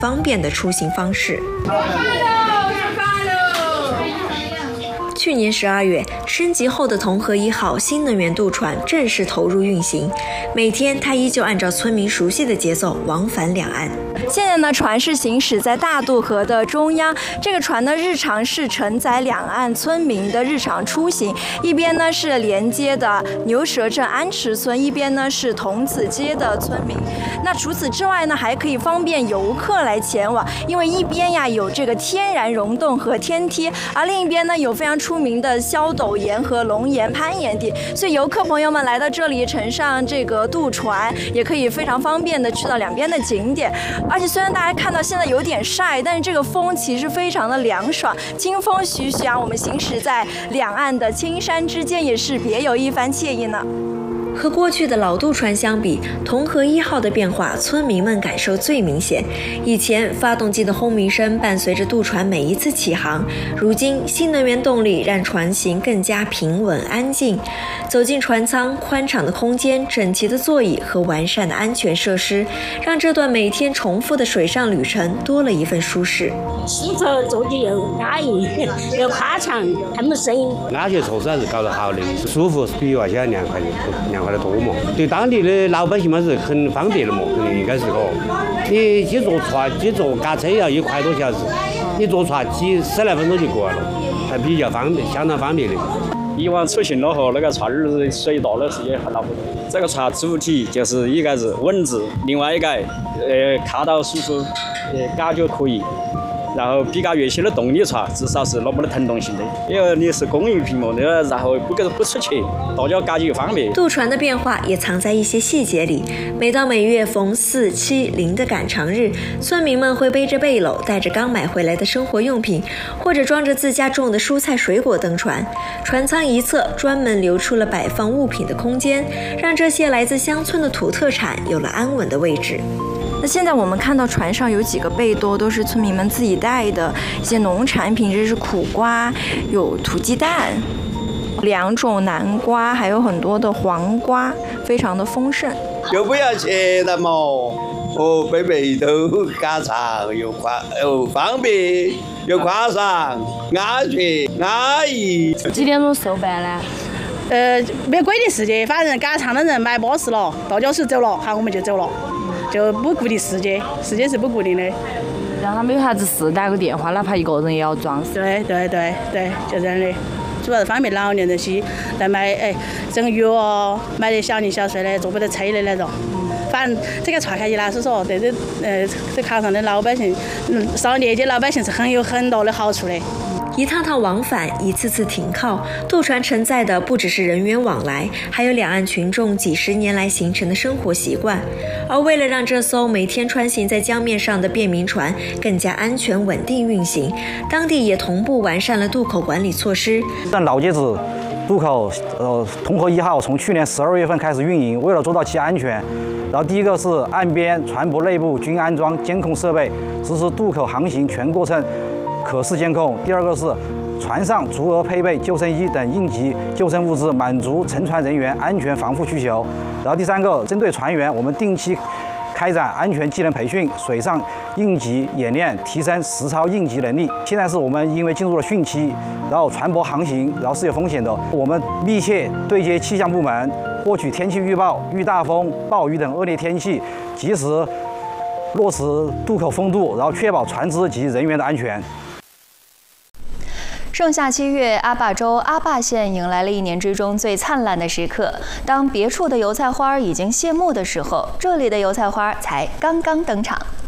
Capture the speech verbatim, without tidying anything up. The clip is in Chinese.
方便的出行方式。去年十二月，升级后的同和一号新能源渡船正式投入运行，每天它依旧按照村民熟悉的节奏往返两岸。 现在呢，船是行驶在大渡河的中央，这个船呢，日常是承载两岸村民的日常出行，一边呢是连接的牛舌镇安池村，一边呢是桐梓街的村民。那除此之外呢，还可以方便游客来前往，因为一边呀有这个天然溶洞和天梯，而另一边呢有非常出名的萧陡岩和龙岩攀岩地，所以游客朋友们来到这里乘上这个渡船，也可以非常方便的去到两边的景点。而且虽然大家看到现在有点晒，但是这个风其实非常的凉爽，清风徐徐啊，我们行驶在两岸的青山之间，也是别有一番惬意呢。 和过去的老渡船相比，同和一号的变化，村民们感受最明显。以前发动机的轰鸣声伴随着渡船每一次起航，如今新能源动力让船行更加平稳安静。走进船舱，宽敞的空间、整齐的座椅和完善的安全设施，让这段每天重复的水上旅程多了一份舒适。 洗头坐的又安逸，又宽敞，还没声音。 安全措施还是搞得好的，舒服，比原先凉快的凉快得多嘛。对当地的老百姓嘛是很方便的嘛，肯定应该是个。你你坐船，你坐嘎车要一块多小时，你坐船几十来分钟就过来了，还比较方便，相当方便的。 以往出行了后，那个船儿水大的时间还拿不动。这个船主体就是一个是稳字，另外一个呃看到舒服，呃感觉可以。然后比较原先的动力船，至少是那么的腾动性的，因为你是公益品嘛，那个然后不跟不出去，大家感觉又方便。 渡船的变化也藏在一些细节里。每到每月逢四、七、零的赶长日，村民们会背着背篓，带着刚买回来的生活用品，或者装着自家种的蔬菜水果登船。船舱一侧专门留出了摆放物品的空间，让这些来自乡村的土特产有了安稳的位置。 那现在我们看到船上有几个背兜，都是村民们自己带的一些农产品，这是苦瓜，有土鸡蛋，两种南瓜，还有很多的黄瓜，非常的丰盛。 又不要钱了嘛，哦，背背兜赶场又快又方便又宽敞，安全安逸。 几点钟收办呢？ 呃，没规定时间，反正赶场的人买巴适了，到家时走了，好我们就走了。就不固定时间，时间是不固定的。 让他们有啥子事打个电话，哪怕一个人也要装。 对对对对，就这样的。主要是方便老年人些来买哎整药哦，买点小零小碎的，坐不得车的那种。反正这个船开起来是说，对这呃这卡上的老百姓，嗯，上年纪老百姓是很有很多的好处的。 一趟趟往返，一次次停靠，渡船承载的不只是人员往来，还有两岸群众几十年来形成的生活习惯。而为了让这艘每天穿行在江面上的便民船更加安全稳定运行，当地也同步完善了渡口管理措施。 但老街子渡口，呃，同和一号从去年十二月份开始运营，为了做到其安全，然后第一个是岸边、船舶内部均安装监控设备，实施渡口航行全过程可视监控。第二个是船上足额配备救生衣等应急救生物资，满足乘船人员安全防护需求。然后第三个，针对船员，我们定期开展安全技能培训、水上应急演练，提升实操应急能力。现在是我们因为进入了汛期，然后船舶航行，然后是有风险的，我们密切对接气象部门，获取天气预报，遇大风、暴雨等恶劣天气，及时落实渡口封渡，然后确保船只及人员的安全。 盛夏七月，阿坝州阿坝县迎来了一年之中最灿烂的时刻。当别处的油菜花已经谢幕的时候，这里的油菜花才刚刚登场。